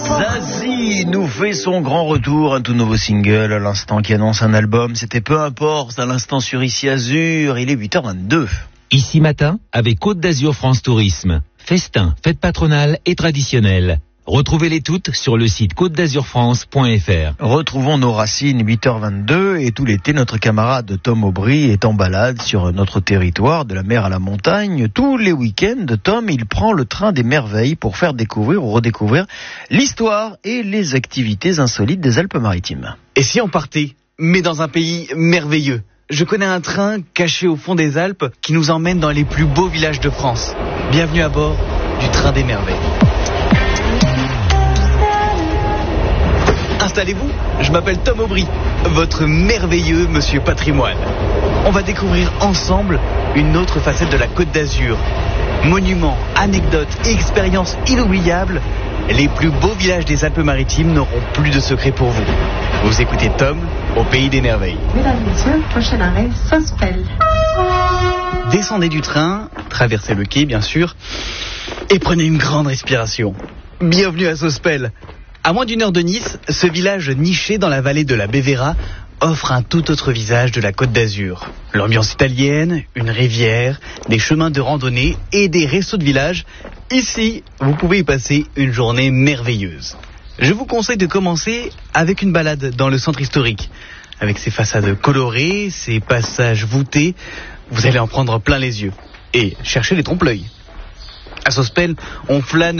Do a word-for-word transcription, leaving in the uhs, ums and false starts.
Zazie nous fait son grand retour, un tout nouveau single à l'instant qui annonce un album. C'était Peu importe, à l'instant sur Ici Azur, il est huit heures vingt-deux. Ici matin, avec Côte d'Azur France Tourisme. Festin, fête patronale et traditionnelle. Retrouvez-les toutes sur le site côte d'azur france point f r. Retrouvons nos racines, huit heures vingt-deux, et tout l'été, notre camarade Tom Aubry est en balade sur notre territoire, de la mer à la montagne. Tous les week-ends, Tom, il prend le train des merveilles pour faire découvrir ou redécouvrir l'histoire et les activités insolites des Alpes-Maritimes. Et si on partait, mais dans un pays merveilleux? Je connais un train caché au fond des Alpes qui nous emmène dans les plus beaux villages de France. Bienvenue à bord du train des merveilles. Installez-vous, je m'appelle Tom Aubry, votre merveilleux monsieur patrimoine. On va découvrir ensemble une autre facette de la Côte d'Azur. Monuments, anecdotes et expériences inoubliables, les plus beaux villages des Alpes-Maritimes n'auront plus de secret pour vous. Vous écoutez Tom au Pays des Merveilles. Mesdames et messieurs, prochain arrêt, Sospel. Descendez du train, traversez le quai bien sûr, et prenez une grande respiration. Bienvenue à Sospel. À moins d'une heure de Nice, ce village niché dans la vallée de la Bévéra offre un tout autre visage de la Côte d'Azur. L'ambiance italienne, une rivière, des chemins de randonnée et des restos de village. Ici, vous pouvez y passer une journée merveilleuse. Je vous conseille de commencer avec une balade dans le centre historique. Avec ses façades colorées, ses passages voûtés, vous allez en prendre plein les yeux. Et cherchez les trompe-l'œil. À Sospel, on flâne